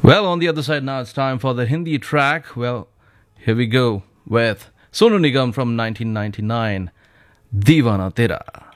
Well, on the other side now, it's time for the Hindi track. Well, here we go with Sonu Nigam from 1999, Deewana Tera.